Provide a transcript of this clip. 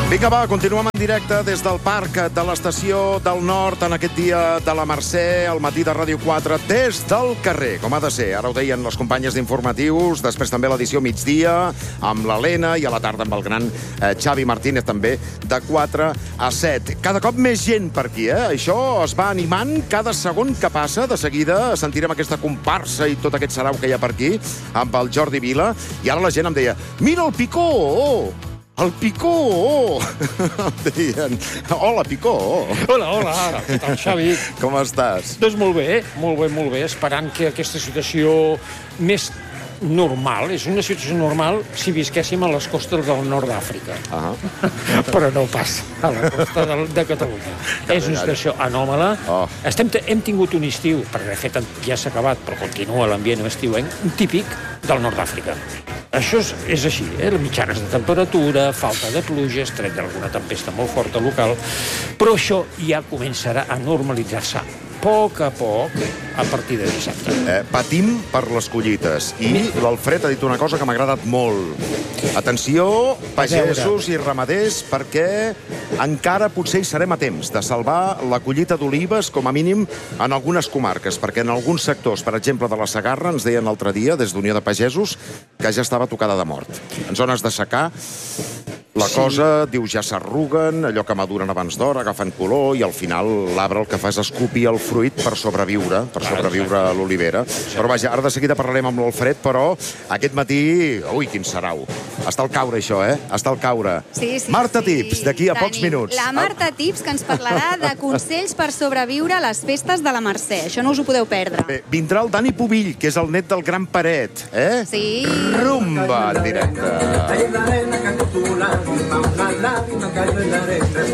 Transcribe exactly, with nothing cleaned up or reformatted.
Vinga, va, continuem en directe des del parc de l'Estació del Nord en aquest dia de la Mercè, al matí de Ràdio quatre, des del carrer, com ha de ser. Ara ho deien les companyes d'informatius, després també l'edició migdia, amb l'Helena, i a la tarda amb el gran eh, Xavi Martínez, també, de quatre a set. Cada cop més gent per aquí, eh? Això es va animant cada segon que passa. De seguida sentirem aquesta comparsa i tot aquest sarau que hi ha per aquí, amb el Jordi Vila, i ara la gent em deia, mira el Picó! Oh! El Picó! Em deien, hola, Picó! Hola, hola, què tal, Xavi? Com estàs? Doncs molt bé, molt bé, molt bé, esperant que aquesta situació més normal, és una situació normal si visquéssim a les costes del nord d'Àfrica. Ah. Però no passa a la costa de, de Catalunya. És una situació anòmala. Oh. Estem, hem tingut un estiu, perquè de fet ja s'ha acabat, però continua l'ambient estiuenc, típic del nord d'Àfrica. Això és, és així, eh? Mitjanes de temperatura, falta de pluges, tret d'alguna tempesta molt forta local, però això ja començarà a normalitzar-se a poc a poc a partir de dissabte. Eh, patim per les collites. I l'Alfred ha dit una cosa que m'ha agradat molt. Atenció, pagesos i ramaders, perquè encara potser hi serem a temps de salvar la collita d'olives, com a mínim, en algunes comarques, perquè en alguns sectors, per exemple, de la Segarra, ens deien l'altre dia, des d'Unió de Pagesos, que ja estava tocada de mort. En zones de secà, la cosa, diu, ja s'arruguen, allò que maduren abans d'hora, agafen color, i al final l'arbre el que fa és escopir el fruit per sobreviure, per sobreviure a l'olivera. Però vaja, ara de seguida parlarem amb l'Alfred, però aquest matí, ui, quin sarau. Està al caure, això, eh? Està al caure. Sí, sí, Marta sí. Tips, d'aquí a pocs minuts. La Marta Tips, que ens parlarà de consells per sobreviure a les festes de la Mercè. Això no us ho podeu perdre. Bé, vindrà el Dani Pubill, que és el net del Gran Paret, eh? Sí. Rumba en directe. Hay una arena que titula, una lágrima cayó en la arena.